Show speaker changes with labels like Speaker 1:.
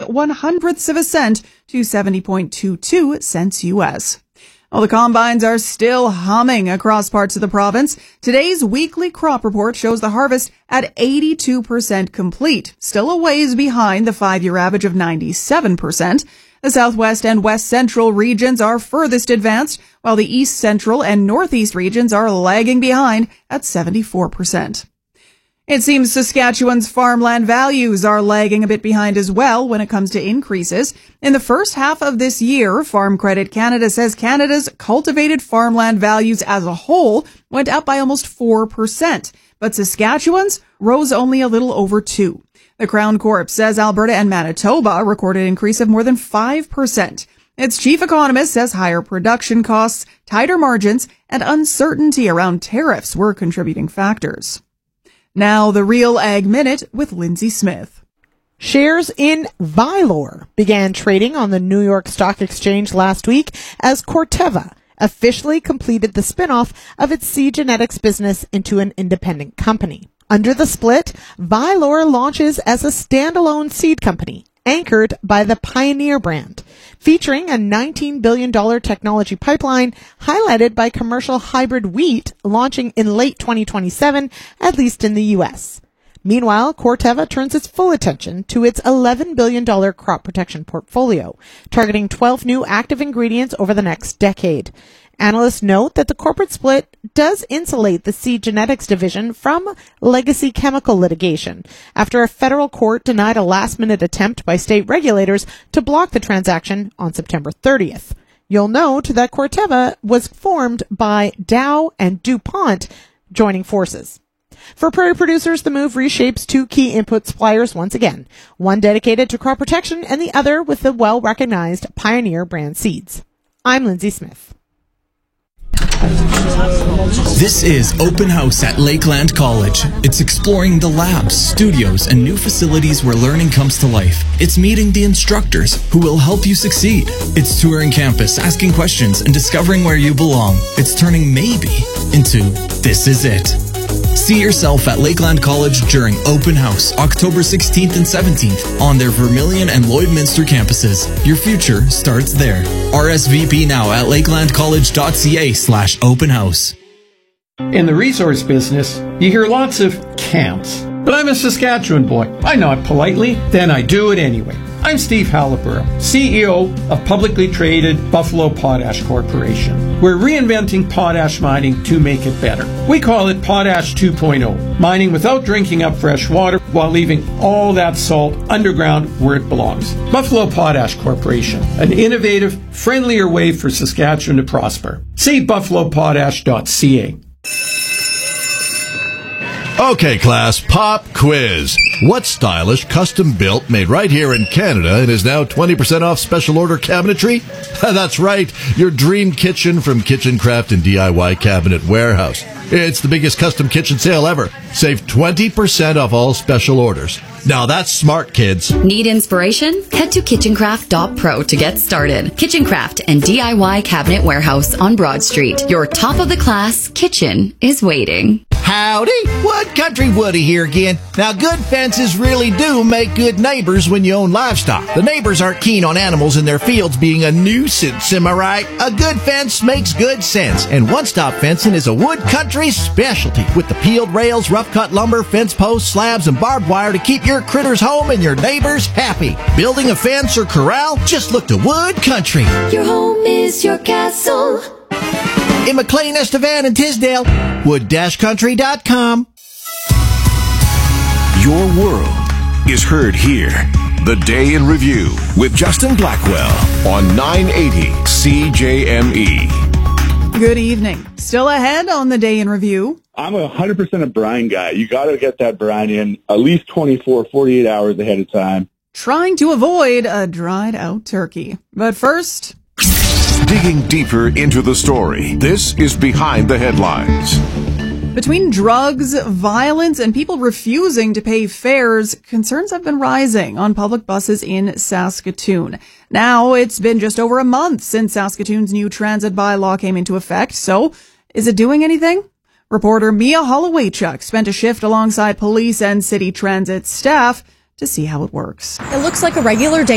Speaker 1: 0.01 of a cent to 70.22 cents U.S. Well, the combines are still humming across parts of the province. Today's weekly crop report shows the harvest at 82% complete, still a ways behind the 5-year average of 97%. The southwest and west central regions are furthest advanced, while the east central and northeast regions are lagging behind at 74%. It seems Saskatchewan's farmland values are lagging a bit behind as well when it comes to increases. In the first half of this year, Farm Credit Canada says Canada's cultivated farmland values as a whole went up by almost 4%, but Saskatchewan's rose only a little over 2%. The Crown Corp says Alberta and Manitoba recorded an increase of more than 5%. Its chief economist says higher production costs, tighter margins, and uncertainty around tariffs were contributing factors. Now, the Real Ag Minute with Lindsay Smith.
Speaker 2: Shares in Vylor began trading on the New York Stock Exchange last week as Corteva officially completed the spinoff of its seed genetics business into an independent company. Under the split, Vylor launches as a standalone seed company anchored by the Pioneer brand, featuring a $19 billion technology pipeline highlighted by commercial hybrid wheat launching in late 2027, at least in the U.S. Meanwhile, Corteva turns its full attention to its $11 billion crop protection portfolio, targeting 12 new active ingredients over the next decade. Analysts note that the corporate split does insulate the seed genetics division from legacy chemical litigation after a federal court denied a last-minute attempt by state regulators to block the transaction on September 30th. You'll note that Corteva was formed by Dow and DuPont joining forces. For prairie producers, the move reshapes two key input suppliers once again, one dedicated to crop protection and the other with the well-recognized Pioneer brand seeds. I'm Lindsay Smith.
Speaker 3: This is Open House at Lakeland College. It's exploring the labs, studios, and new facilities where learning comes to life. It's meeting the instructors who will help you succeed. It's touring campus, asking questions, and discovering where you belong. It's turning maybe into this is it. See yourself at Lakeland College during Open House, October 16th and 17th on their Vermilion and Lloydminster campuses. Your future starts there. RSVP now at lakelandcollege.ca/open house.
Speaker 4: In the resource business, you hear lots of can'ts. But I'm a Saskatchewan boy. I nod politely, then I do it anyway. I'm Steve Halliburton, CEO of publicly traded Buffalo Potash Corporation. We're reinventing potash mining to make it better. We call it Potash 2.0, mining without drinking up fresh water while leaving all that salt underground where it belongs. Buffalo Potash Corporation, an innovative, friendlier way for Saskatchewan to prosper. See buffalopotash.ca.
Speaker 5: Okay, class, pop quiz. What's stylish, custom-built, made right here in Canada, and is now 20% off special order cabinetry? That's right, your dream kitchen from Kitchen Craft and DIY Cabinet Warehouse. It's the biggest custom kitchen sale ever. Save 20% off all special orders. Now that's smart, kids.
Speaker 6: Need inspiration? Head to kitchencraft.pro to get started. Kitchen Craft and DIY Cabinet Warehouse on Broad Street. Your top-of-the-class kitchen is waiting.
Speaker 7: Howdy, Wood Country Woody here again. Now, good fences really do make good neighbors when you own livestock. The neighbors aren't keen on animals in their fields being a nuisance, am I right? A good fence makes good sense, and One Stop Fencing is a Wood Country specialty with the peeled rails, rough-cut lumber, fence posts, slabs, and barbed wire to keep your critters home and your neighbors happy. Building a fence or corral? Just look to Wood Country.
Speaker 8: Your home is your castle.
Speaker 7: In McLean, Estevan, and Tisdale, wood-country.com.
Speaker 9: Your world is heard here. The Day in Review with Justin Blackwell on 980 CJME.
Speaker 1: Good evening. Still ahead on the Day in Review.
Speaker 10: I'm a 100% a brine guy. You got to get that brine in at least 24, 48 hours ahead of time.
Speaker 1: Trying to avoid a dried out turkey. But first,
Speaker 9: digging deeper into the story. This is Behind the Headlines.
Speaker 1: Between drugs, violence, and people refusing to pay fares, concerns have been rising on public buses in Saskatoon. Now, it's been just over a month since Saskatoon's new transit bylaw came into effect, so is it doing anything? Reporter Mia Hollowaychuk spent a shift alongside police and city transit staff to see how it works.
Speaker 11: It looks like a regular day